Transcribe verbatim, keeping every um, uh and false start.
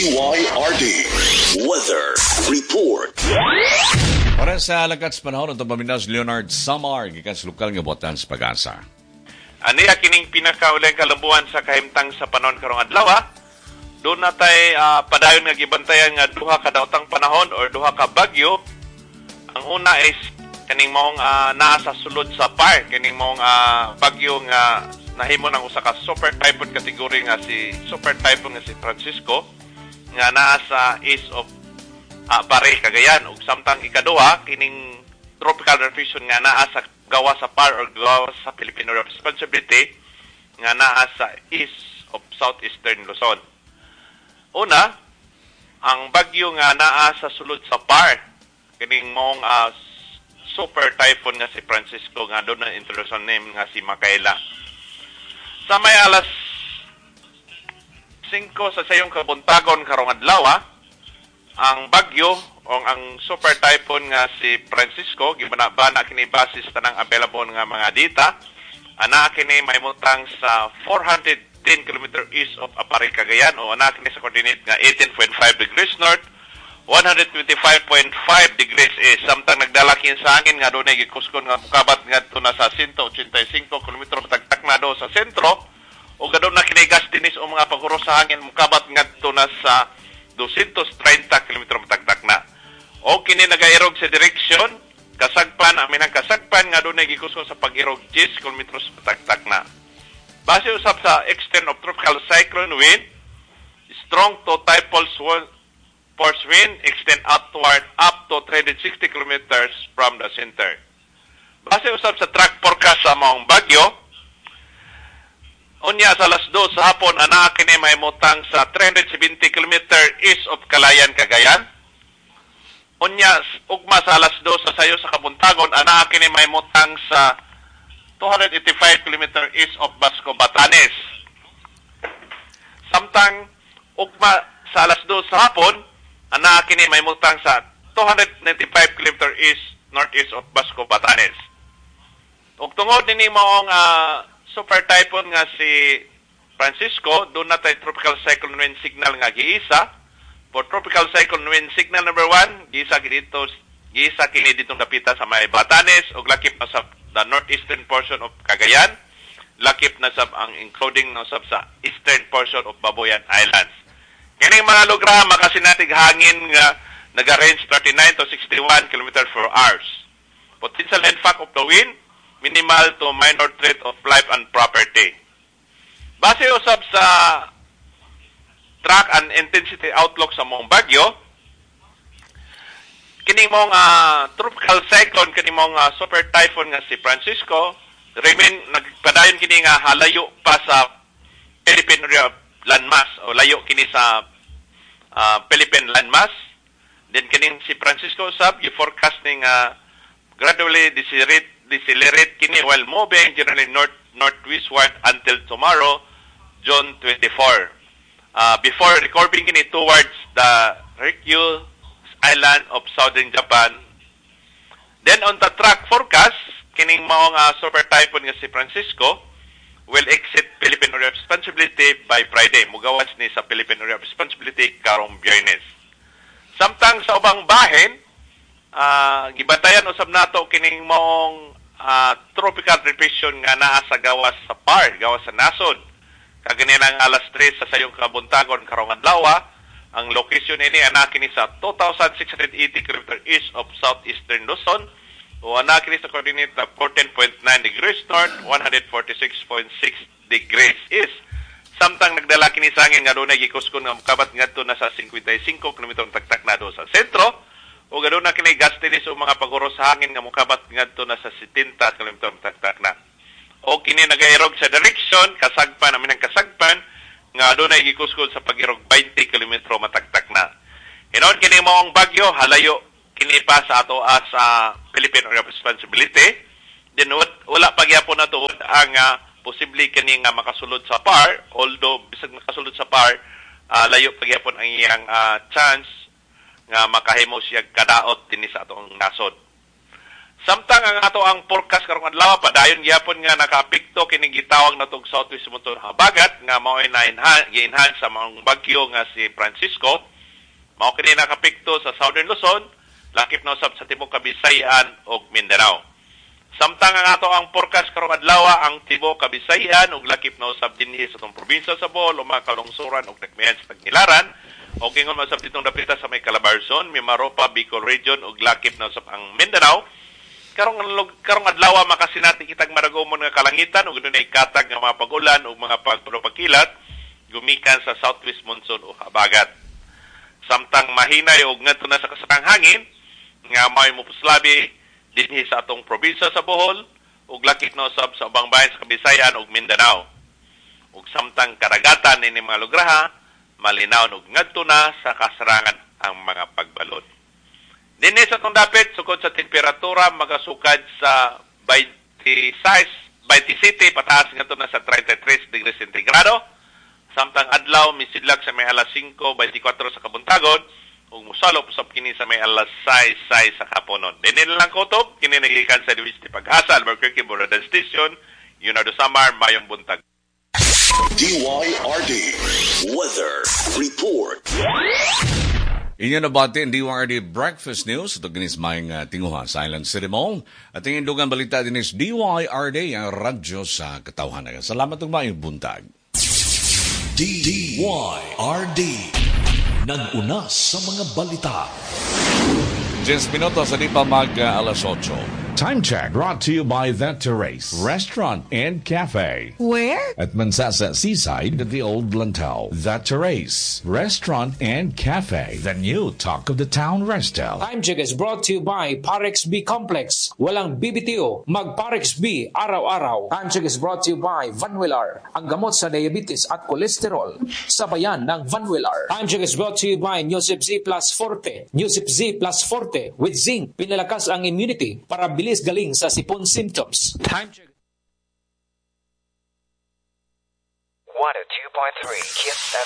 Y R D Weather Report. Para sa lakat sa panahon, ito paminaw si Leonard Samar, gikan sa lokal nga buwatan sa Pag-asa. Aniya kining pinakaulang kalambuan sa kahimtang sa panahon karong adlaw. Doon na tayo uh, padayon nga gibantayan nga duha ka daotang panahon or duha ka bagyo. Ang una is kaning maong uh, naa sa sulod sa par, kaning maong uh, bagyo nga nahimo ng usa ka super typhoon category nga si super typhoon nga si Francisco nga naa sa east of uh, Pare, Cagayan. Ug samtang ikaduha kining tropical depression nga naa sa gawa sa par or gawa sa Philippine Area of Responsibility nga naa sa east of southeastern Luzon. Una, ang bagyo nga naa sa sulod sa par, kining mong uh, super typhoon nga si Francisco nga doon na introduction name nga si Makaela. Sa may alas singko sa sayong kabuntagon karong adlaw, ang bagyo o ang super typhoon nga si Francisco gibanabana kini basis tanang available nga mga data ana kini mahimutang sa four hundred ten kilometers east of Apare, Cagayan o ana kini sa coordinate nga eighteen point five degrees north, one hundred twenty-five point five degrees east. Samtang nagdala kin sa hangin nga dunay gikuskon nga mukabat ngadto na sa one hundred eighty-five kilometers matagtak na do sa sentro o gadon na kini gastinis o mga paghuros sa hangin mukabat ngadto na sa two hundred thirty kilometers matagtak na. O kini nagairog sa direksyon kasagpan amin ang kasagpan nga dunay gikuskon sa pag-irog ten kilometers matagtak na. Base usab sa extent of tropical cyclone wind, strong to typhoon force wind extend outward up to three hundred sixty kilometers from the center. Base usab sa track forecast sa maong bagyo, unya sa alas dos sa hapon ana kini mahimutang sa three hundred seventy kilometers east of Calayan, Cagayan. Unya ugma sa alas dos sa sayo sa kabuntagon ana kini mahimutang sa two hundred eighty-five kilometers east of Basco, Batanes. Samtang ugma sa alas dos sa hapon ana kini mahimutang sa two hundred ninety-five kilometers east northeast of Basco, Batanes. Ug tungod nini maong uh, super typhoon nga si Francisco, doon na tayo tropical cyclone wind signal nga giisa. For tropical cyclone wind signal number one, giisa dito, giisa kini ditong kapita sa may Batanes ug lakip na sa the northeastern portion of Cagayan, lakip na sa ang including na sa eastern portion of Babuyan Islands. Kining mga lugar makasinatig hangin nga naga-range thirty-nine to sixty-one kilometers per hour. Potential impact of the wind minimal to minor threat of life and property. Base usab sa track and intensity outlook sa mong bagyo, kining mong uh, tropical cyclone, kining mong uh, super typhoon nga si Francisco, remain nagpadayon kini nga halayo pa sa Philippine area of landmass o layo kini sa uh, Philippine landmass. Then kining si Francisco sab gi-forecast ning uh, gradually decelerate decelerate kini while moving generally north northwestward until tomorrow, June twenty-fourth. Uh, before recording kini towards the Ryukyu Island of southern Japan. Then on the track forecast, kining maong uh, super typhoon nga si Francisco will exit Philippine Area of Responsibility by Friday. Mugawas ni sa Philippine Area of Responsibility karong Biyernes. Samtang sa ubang bahin, uh, gibantayan usab nato kining maong uh, tropical depression nga naa sa gawas sa par, gawas sa nasod. Kaganilang alas tres sa sayong kabuntagon karong adlaw, ang location ini ana kini sa two thousand six hundred eighty kilometers east of southeastern Luzon o ana kini sa coordinate na fourteen point nine degrees north, one hundred forty-six point six degrees east. Samtang nagdala kini sa hangin nga dunay gikuskon nga mokabat ngadto na sa fifty-five kilometers tagtak na do sa sentro o gadon na kini gastinis o mga paghuros sa hangin nga mokabat ngadto na sa seventy kilometers tagtak na. O kini nagairog sa direksyon kasagpan amin ang kasagpan nga adunay gikuskol sa pag-irog twenty kilometers matagtak na. Hinon kini maong bagyo halayo kini pa sa ato as sa Philippine Area of Responsibility. Then wala pa gyapon na tuod ang uh, posible kini nga makasulod sa par, although bisag makasulod sa par uh, layo pa gyapon ang iyang uh, chance nga makahimo siya kadaot dinhi sa atong nasod. Samtang ang ato ang forecast karong adlaw padayon gyapon nga nakaapekto kini gitawag natong southwest monsoon habagat nga mao na gi-enhance sa mga bagyo nga si Francisco. Mao kini nakapekto sa southern Luzon, lakip na usab sa tibok Kabisayan ug Mindanao. Samtang ang ato ang forecast karong adlaw ang tibok Kabisayan ug lakip na usab dinhi sa tong probinsya sa Bohol o mga kalungsuran ug nagmihan sa Tagnilaran. O kingon man usab ditong dapita sa may Calabarzon, Mimaropa, Bicol Region ug lakip na usab ang Mindanao. Karong karong adlaw makasinati kitag maragomon nga kalangitan ug dunay katag nga mga pag-ulan ug mga pagpagkilat gumikan sa southwest monsoon o habagat. Samtang mahinay ug ngadto na sa kasatang hangin nga may mupuslabi dinhi sa atong probinsya sa Bohol ug lakip na usab sa ubang bahin sa Kabisayan ug Mindanao. Ug samtang karagatan ni mga lugraha malinaw ug ngadto na sa kasarangan ang mga pagbalod. Dinhi sa itong dapit, sukod sa temperatura, magasukad sa twenty-six, twenty-seven, pataas nga ito na sa thirty-three degrees centigrado. Samtang adlaw, misidlag sa may alas five, twenty-four sa kabuntagon, ug musalop usab kini sa may alas six, six sa kaponon. Dinhi lang kutob, kini nagikan sa Divisity Pag-asa, Albuquerque, Borodan Station, Leonardo Samar, Mayong Buntag. D Y R D Weather Report. Inyo na bati ang D Y R D Breakfast News. Ito ginis mayang uh, tinguha sa Island City Mall. At tingin dugang balita din is D Y R D, ang radyo sa katawhan. Salamat ng mayong buntag. D Y R D nag-una sa mga balita. ten minutos sa di pa mag uh, alas eight. Time check brought to you by The Terrace Restaurant and Cafe. Where? At Mansasa Seaside at the Old Lantau. The Terrace Restaurant and Cafe. The new talk of the town Restel. Time check is brought to you by Parex B Complex. Walang B B T O, mag Parex B araw-araw. Time check is brought to you by Vanwillar. Ang gamot sa diabetes at kolesterol. Sabayan ng Vanwillar. Time check is brought to you by Newsip Z Plus Forte. Newsip Z Plus Forte with zinc. Pinalakas ang immunity para bilis galing sa sipon symptoms. Time check. one oh two point three Kiss